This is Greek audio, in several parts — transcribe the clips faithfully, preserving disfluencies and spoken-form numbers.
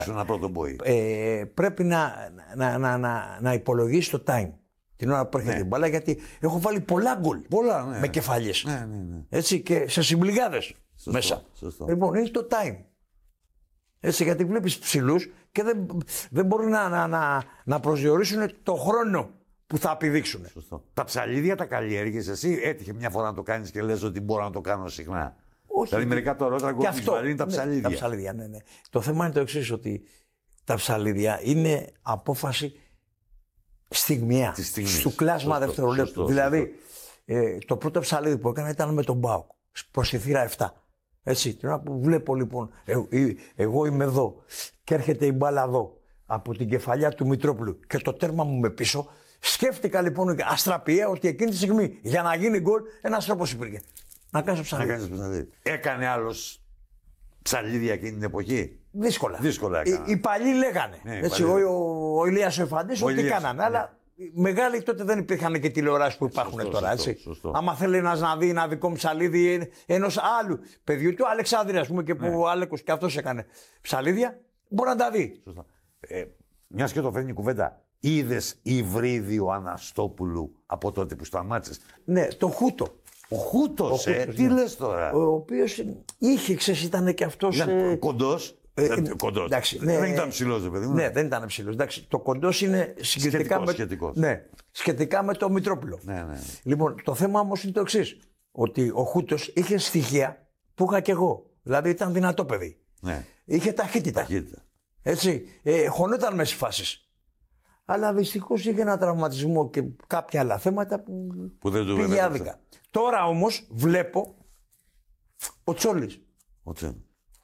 Σου ένα πρώτο boy. Ε, πρέπει να, να, να, να, να υπολογίσει το time. Την ώρα που έρχεται Ναι. η μπάλα, γιατί έχω βάλει πολλά γκολ. Πολλά, ναι. Με κεφαλιές. Ναι, ναι, ναι. Έτσι και σε συμπληγάδες μέσα. Σωστό. Λοιπόν, είναι το time. Έτσι, γιατί βλέπεις ψηλούς και δεν, δεν μπορούν να, να, να, να προσδιορίσουν το χρόνο που θα επιδείξουν. Σωστό. Τα ψαλίδια τα καλλιέργειες εσύ, έτυχε μια φορά να το κάνεις και λες ότι μπορώ να το κάνω συχνά. Όχι. Δηλαδή μερικά το ρότα γκολ της Βαλή είναι τα ναι, ψαλίδια. Τα ψαλίδια, ναι, ναι. Το θέμα είναι το εξής, ότι τα ψαλίδια είναι απόφαση στιγμιαία. Της στιγμής. Στου κλάσμα Σωστό, δευτερολέπτου. σωστό, Δηλαδή, ε, το πρώτο ψαλίδι που έκανα ήταν με τον Μπάουκ, προς τη θύρα επτά. Έτσι, την ώρα που βλέπω λοιπόν, ε, ε, εγώ είμαι εδώ και έρχεται η μπάλα εδώ από την κεφαλιά του Μητρόπουλου και το τέρμα μου με πίσω, σκέφτηκα λοιπόν αστραπιαία ότι εκείνη τη στιγμή για να γίνει γκολ ένας τρόπος υπήρχε. Να κάνεις το Να ψαλίδι. κάνεις ψαλίδι. Έκανε άλλος ψαλίδια εκείνη την εποχή. Δύσκολα. Δύσκολα έκανα. Οι, οι παλιοί λέγανε. Ναι, οι έτσι, παλιοί. ο, ο, ο Ηλίας ο Εφαντής, Ο ό,τι Ηλίας, κάνανε. ναι. Αλλά οι μεγάλοι τότε δεν υπήρχαν και τηλεοράσεις που υπάρχουν Σωστό, τώρα. σωστό, έτσι. σωστό. Άμα θέλει ένας να δει ένα δικό μου ψαλίδι ενός άλλου παιδιού του, Αλεξάνδρεια, ας πούμε, και που Ναι. ο Άλεκος και αυτός έκανε ψαλίδια, μπορεί να τα δει. Σωστά. Ε, μιας και το φέρνει η κουβέντα, είδες υβρίδιο Αναστόπουλου από τότε που σταμάτησες. Ναι, το Χούτο. Ο Χούτος, Ο ε, Χούτος, τι ναι. λες τώρα. Ο οποίος είχε, ξέρεις, ήταν και αυτός. Ήταν ε, κοντός. ε, δεν- ε, κοντός. εντάξει, δεν ναι, ήταν ψηλός, παιδί μου. Ναι, δεν ήταν ψηλός. Εντάξει, το κοντός είναι σχετικά Σχετικός, με, σχετικός. Ναι, σχετικά με το Μητρόπουλο. Ναι, ναι, ναι. Λοιπόν, το θέμα όμως είναι το εξής. Ότι ο Χούτος είχε στοιχεία που είχα κι εγώ. Δηλαδή ήταν δυνατό παιδί. Ναι. Είχε ταχύτητα. Ταχύτητα. Έτσι. Ε, χωνόταν μέσα στις φάσεις. Αλλά δυστυχώς είχε ένα τραυματισμό και κάποια άλλα θέματα που, Που δεν του πήγε επέτρεψε. άδικα. Τώρα όμως βλέπω ο Τσόλης. Ο Τσέλ.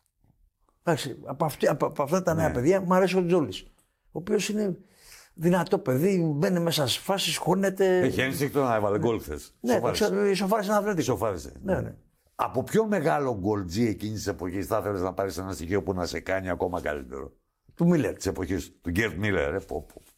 Εντάξει, από, αυτή, από, από αυτά τα νέα Ναι. παιδιά μου αρέσει ο Τζόλης. Ο οποίος είναι δυνατό παιδί, μπαίνει μέσα στις φάσεις, χώνεται. Έχει ένστικτο να έβαλε γκολ χθες. Ναι, το Σοφάρισε. ξέρω, ισοφάρισε ένα αθλητικό. Σοφάρισε. Ναι, ναι. Από ποιο μεγάλο γκολτζή εκείνη τη εποχή θα ήθελε να πάρει ένα στοιχείο που να σε κάνει ακόμα καλύτερο. Του Μίλλερ. Τη εποχή του Γκέρτ Μίλλερ, ε, πω, πω.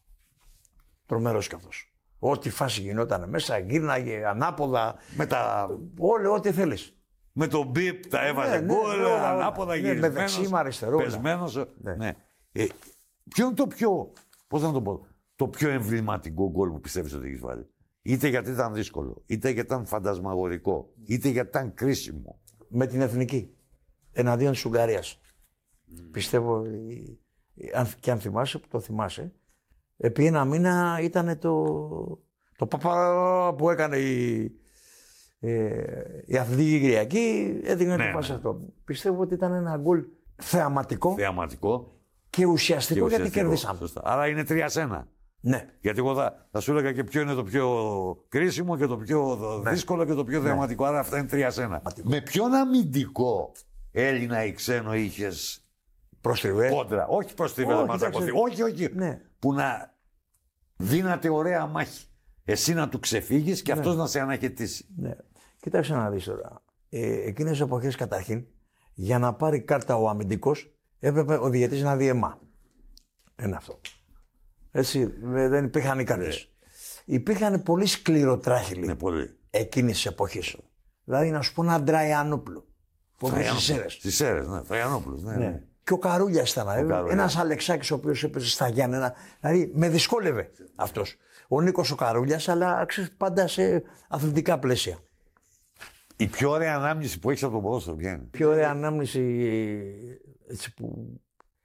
Τρομερός κι αυτός. Ό,τι φάση γινόταν μέσα, γύρναγε ανάποδα. Με, τα... Όλο, ό,τι θέλεις. με τον μπιπ τα έβαζε ναι, γκολ, όλα, όλα. ανάποδα Ναι, με γυρισμένος. δεξί, με αριστερό, όλα. Πεσμένος, ε, Ναι. ναι. Ε, ποιο είναι το πιο, πώς να το πω, το πιο εμβληματικό γκολ που πιστεύεις ότι έχεις βάλει. Είτε γιατί ήταν δύσκολο, είτε γιατί ήταν φαντασμαγορικό, είτε γιατί ήταν κρίσιμο. Με την εθνική. Εναντίον της Ουγγαρίας. Πιστεύω, η- η- αν- και αν θυμάσαι, που το θυμάσαι, επί ένα μήνα ήταν το, το παπα που έκανε η, ε, η αθλητική Κυριακή, έδινε Ναι, το πας ναι. αυτό. Πιστεύω ότι ήταν ένα γκολ θεαματικό Θεαματικό και ουσιαστικό, και γιατί ουσιαστικό. κερδίσαμε. Σωστά. Άρα είναι τρία σε ένα. Ναι. Γιατί εγώ θα, θα σου έλεγα και ποιο είναι το πιο κρίσιμο και το πιο δύσκολο και το πιο θεαματικό. Άρα αυτά είναι τρία σε ένα. Με ποιον αμυντικό Έλληνα ή ξένο είχες Προστριβέ. κόντρα. Όχι προστριβέ, Όχι, να μας εντάξει. ακουθεί. Όχι, όχι. Ναι. Που να δίνατε ωραία μάχη. Εσύ να του ξεφύγεις και αυτός να σε αναχαιτήσει. Ναι. Κοίταξε να δεις τώρα. Ε, εκείνες τις εποχές καταρχήν, για να πάρει κάρτα ο αμυντικός, έπρεπε ο διαιτής να δει αιμά. Ένα αυτό. Έτσι, ε, δεν υπήρχαν οι κάρτες. Υπήρχαν πολύ σκληροτράχυλοι Είναι πολύ. εκείνης της εποχής. Δηλαδή, να σου πω ένα Ντραϊανόπουλο. Που έπαιζε στις Σέρρες. Στις Σέρρες, ναι. Τραγιανόπουλος, ναι. ναι. Ναι. Και ο Καρούλιας ήταν. Καρούλιας. Ένας Αλεξάκης ο οποίος έπαιζε στα Γιάννενα. Δηλαδή, με δυσκόλευε αυτός. Ο Νίκος ο Καρούλιας, αλλά ξέρεις, πάντα σε αθλητικά πλαίσια. Η πιο ωραία ανάμνηση που έχεις από το ποδόσφαιρο ποια είναι. Πιο ωραία ανάμνηση έτσι, που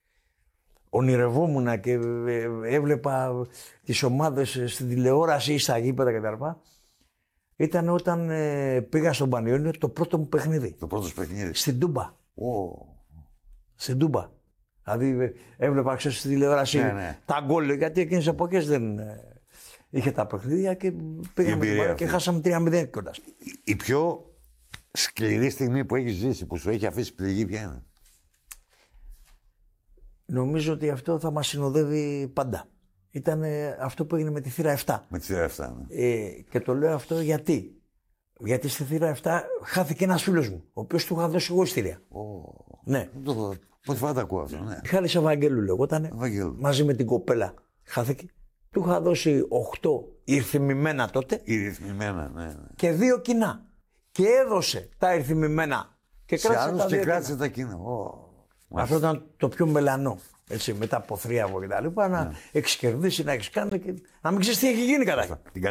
ονειρευόμουν και ε, έβλεπα τις ομάδες στην τηλεόραση ή στα γήπεδα κτλ. Ήταν όταν ε, πήγα στον Πανιόνιο το πρώτο μου παιχνίδι. Το πρώτο σου παιχνίδι. Στην Τούμπα. Ω, Στην Τούμπα. Δηλαδή ε, έβλεπα ξέρεις, στην τηλεόραση Ναι, ναι. τα γκολ, γιατί εκείνες τις εποχές δεν ε, είχε τα παιχνίδια και πήγαμε εμπειρία την μπάλα αυτή. και χάσαμε τρία μηδέν κιόλας. η πιο σκληρή στιγμή που έχεις ζήσει, που σου έχει αφήσει πληγή, ποια είναι. Νομίζω ότι αυτό θα μας συνοδεύει πάντα. Ήταν ε, αυτό που έγινε με τη θύρα επτά. Με τη θύρα επτά, ναι. Ε, και το λέω αυτό γιατί. Γιατί στη θύρα επτά χάθηκε ένας φίλος μου, ο οποίος του είχα δώσει εγώ ειστήρια. Ναι. Το, πρώτη φορά τα ακούω αυτό, ναι. Χάρης Ευαγγέλου λεγότανε, Ευαγγέλου. μαζί με την κοπέλα χάθηκε. Του είχα δώσει οκτώ ηρθιμημένα τότε Η ρυθμιμένα, ναι, ναι. και δύο κοινά. Και έδωσε τα ηρθιμημένα και Σε κράτησε άλλους τα και δύο κράτησε κοινά. τα κοινά. Ω. Αυτό ήταν το πιο μελανό. Έτσι, μετά από θρίαβο και τα λοιπά, να Ναι. έχει κερδίσει, να έχει κάνει και να μην ξέρει τι έχει γίνει καταρχήν.